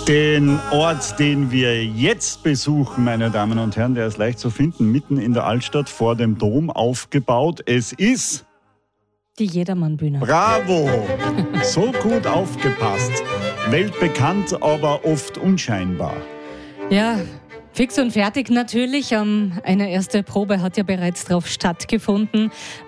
Den Ort, den wir jetzt besuchen, meine Damen und Herren, der ist leicht zu finden, mitten in der Altstadt vor dem Dom aufgebaut. Es ist die Jedermann-Bühne. Bravo! So gut aufgepasst. Weltbekannt, aber oft unscheinbar. Ja, fix und fertig natürlich. Eine erste Probe hat ja bereits drauf stattgefunden.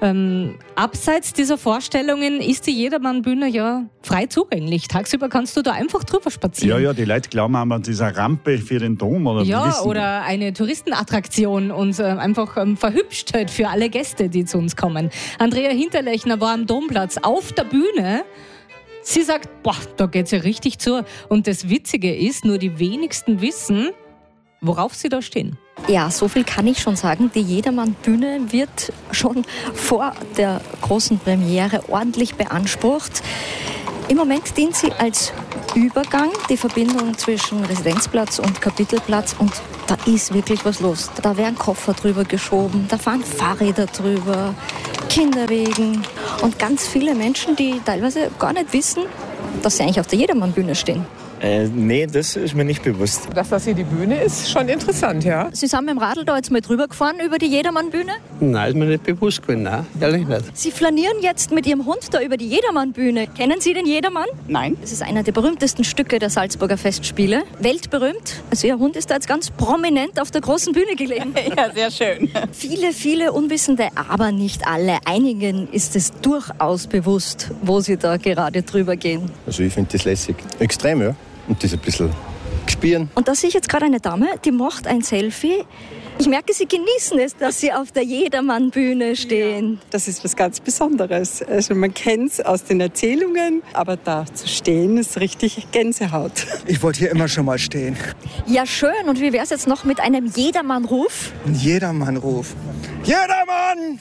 Abseits dieser Vorstellungen ist die Jedermann-Bühne ja frei zugänglich. Tagsüber kannst du da einfach drüber spazieren. Ja, die Leute glauben an dieser Rampe für den Dom. Oder eine Touristenattraktion und einfach Verhübschtheit für alle Gäste, die zu uns kommen. Andrea Hinterlechner war am Domplatz auf der Bühne. Sie sagt, da geht's ja richtig zu. Und das Witzige ist, nur die wenigsten wissen, worauf sie da stehen. Ja, so viel kann ich schon sagen. Die Jedermann-Bühne wird schon vor der großen Premiere ordentlich beansprucht. Im Moment dient sie als Übergang, die Verbindung zwischen Residenzplatz und Kapitelplatz. Und da ist wirklich was los. Da werden Koffer drüber geschoben, da fahren Fahrräder drüber, Kinderwegen und ganz viele Menschen, die teilweise gar nicht wissen, dass sie eigentlich auf der Jedermann-Bühne stehen. Nee, das ist mir nicht bewusst. Dass das hier die Bühne ist, schon interessant, ja. Sie sind mit dem Radl da jetzt mal drüber gefahren über die Jedermann-Bühne? Nein, ist mir nicht bewusst gewesen, nein, ehrlich nicht. Sie flanieren jetzt mit Ihrem Hund da über die Jedermann-Bühne. Kennen Sie den Jedermann? Nein. Das ist einer der berühmtesten Stücke der Salzburger Festspiele. Weltberühmt. Also Ihr Hund ist da jetzt ganz prominent auf der großen Bühne gelegen. Ja, sehr schön. Viele Unwissende, aber nicht alle. Einigen ist es durchaus bewusst, wo sie da gerade drüber gehen. Also ich finde das lässig. Extrem, ja. Und das ein bisschen gespielen. Und da sehe ich jetzt gerade eine Dame, die macht ein Selfie. Ich merke, Sie genießen es, dass Sie auf der Jedermann-Bühne stehen. Ja, das ist was ganz Besonderes. Also man kennt es aus den Erzählungen, aber da zu stehen ist richtig Gänsehaut. Ich wollte hier immer schon mal stehen. Ja, schön. Und wie wäre es jetzt noch mit einem Jedermann-Ruf? Ein Jedermann-Ruf. Jedermann!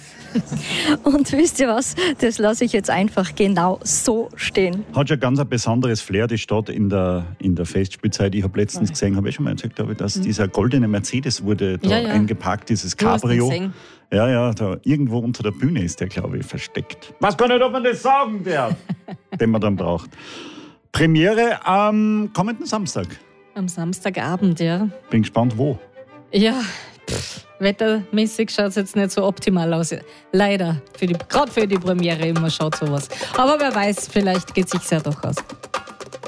Und wisst ihr was? Das lasse ich jetzt einfach genau so stehen. Hat schon ganz ein besonderes Flair, die Stadt in der Festspielzeit. Ich habe letztens gesehen, habe ich schon mal erzählt, dass dieser goldene Mercedes wurde da eingeparkt, dieses Cabrio. Ja, da irgendwo unter der Bühne ist der, glaube ich, versteckt. Was kann nicht, ob man das sagen darf, den man dann braucht. Premiere am kommenden Samstag. Am Samstagabend, ja. Bin gespannt, wo. Ja, wettermäßig schaut es jetzt nicht so optimal aus. Leider, gerade für die Premiere immer schaut sowas. Aber wer weiß, vielleicht geht es sich ja doch aus.